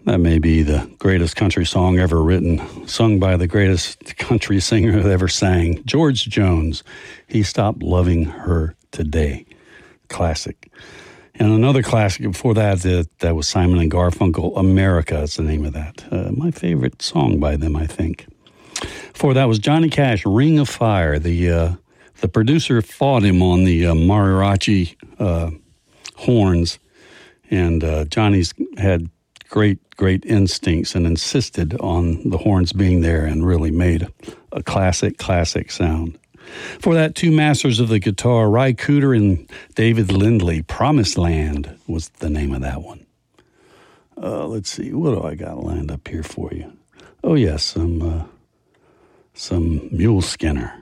That may be the greatest country song ever written, sung by the greatest country singer that ever sang, George Jones. He Stopped Loving Her Today. Classic. And another classic before that, that was Simon and Garfunkel, America is the name of that. My favorite song by them, I think. Before that was Johnny Cash, Ring of Fire. The producer fought him on the mariachi horns, and Johnny's had great instincts and insisted on the horns being there and really made a classic sound. For that, two masters of the guitar, Ry Cooder and David Lindley. Promised Land was the name of that one. Let's see, what do I got lined up here for you? Oh yes, some Mule Skinner.